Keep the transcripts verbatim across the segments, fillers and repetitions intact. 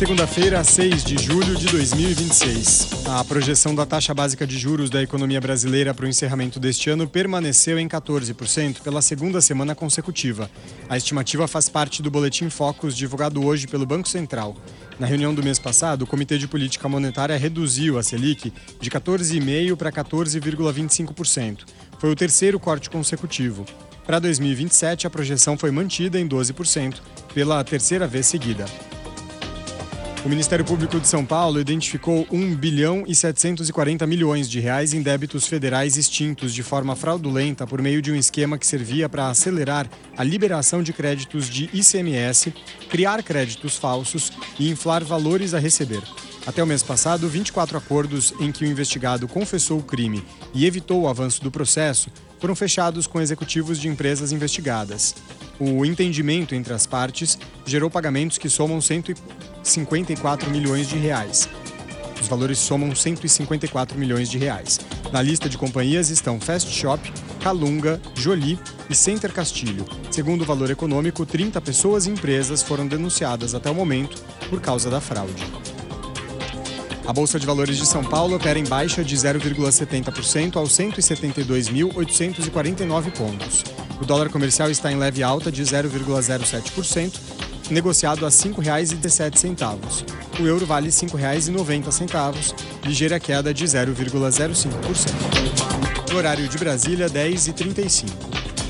Segunda-feira, seis de julho de dois mil e vinte e seis. A projeção da taxa básica de juros da economia brasileira para o encerramento deste ano permaneceu em quatorze por cento pela segunda semana consecutiva. A estimativa faz parte do Boletim Focus divulgado hoje pelo Banco Central. Na reunião do mês passado, o Comitê de Política Monetária reduziu a Selic de quatorze vírgula cinco por cento para quatorze vírgula vinte e cinco por cento. Foi o terceiro corte consecutivo. Para dois mil e vinte e sete, a projeção foi mantida em doze por cento pela terceira vez seguida. O Ministério Público de São Paulo identificou um bilhão e setecentos e quarenta milhões de reais em débitos federais extintos de forma fraudulenta por meio de um esquema que servia para acelerar a liberação de créditos de I C M S, criar créditos falsos e inflar valores a receber. Até o mês passado, vinte e quatro acordos em que o investigado confessou o crime e evitou o avanço do processo foram fechados com executivos de empresas investigadas. O entendimento entre as partes gerou pagamentos que somam cento e cinquenta e quatro milhões de reais. Os valores somam cento e cinquenta e quatro milhões de reais. Na lista de companhias estão Fast Shop, Calunga, Jolie e Center Castilho. Segundo o Valor Econômico, trinta pessoas e empresas foram denunciadas até o momento por causa da fraude. A Bolsa de Valores de São Paulo opera em baixa de zero vírgula setenta por cento aos cento e setenta e dois mil, oitocentos e quarenta e nove pontos. O dólar comercial está em leve alta de zero vírgula zero sete por cento, negociado a cinco reais e dezessete centavos. O euro vale cinco reais e noventa centavos, ligeira queda de zero vírgula zero cinco por cento. No horário de Brasília, dez e trinta e cinco.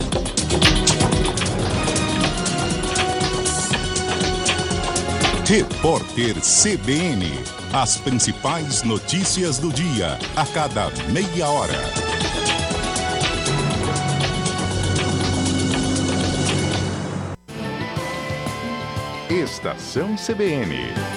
Repórter C B N. As principais notícias do dia, a cada meia hora. Estação C B N.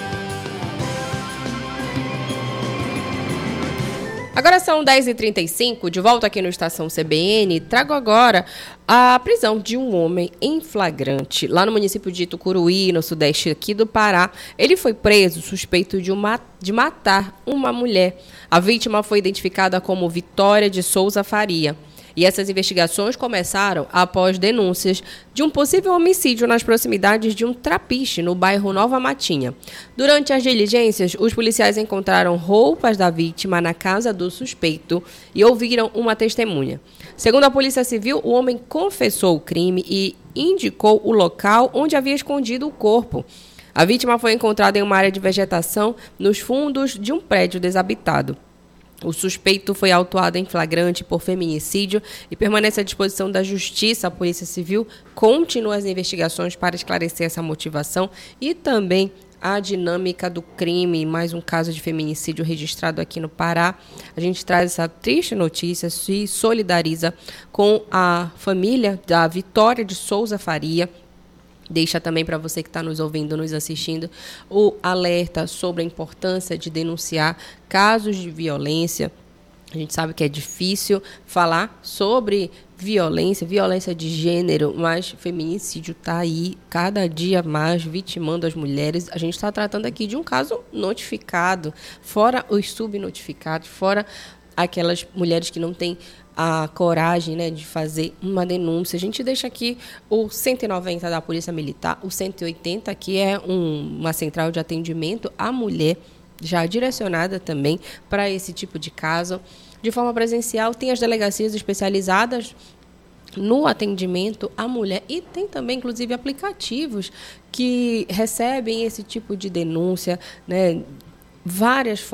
Agora são dez e trinta e cinco, de volta aqui no Estação C B N, trago agora a prisão de um homem em flagrante, lá no município de Tucuruí, no sudeste aqui do Pará. Ele foi preso suspeito de, uma, de matar uma mulher. A vítima foi identificada como Vitória de Souza Faria. E essas investigações começaram após denúncias de um possível homicídio nas proximidades de um trapiche, no bairro Nova Matinha. Durante as diligências, os policiais encontraram roupas da vítima na casa do suspeito e ouviram uma testemunha. Segundo a Polícia Civil, o homem confessou o crime e indicou o local onde havia escondido o corpo. A vítima foi encontrada em uma área de vegetação nos fundos de um prédio desabitado. O suspeito foi autuado em flagrante por feminicídio e permanece à disposição da Justiça. A Polícia Civil continua as investigações para esclarecer essa motivação e também a dinâmica do crime. Mais um caso de feminicídio registrado aqui no Pará. A gente traz essa triste notícia, se solidariza com a família da Vitória de Souza Faria. Deixa também para você que está nos ouvindo, nos assistindo, o alerta sobre a importância de denunciar casos de violência. A gente sabe que é difícil falar sobre violência, violência de gênero, mas feminicídio está aí cada dia mais vitimando as mulheres. A gente está tratando aqui de um caso notificado, fora os subnotificados, fora aquelas mulheres que não têm a coragem, né, de fazer uma denúncia. A gente deixa aqui o cento e noventa da Polícia Militar, o cento e oitenta, que é um, uma central de atendimento à mulher, já direcionada também para esse tipo de caso. De forma presencial, tem as delegacias especializadas no atendimento à mulher e tem também, inclusive, aplicativos que recebem esse tipo de denúncia, né, várias formas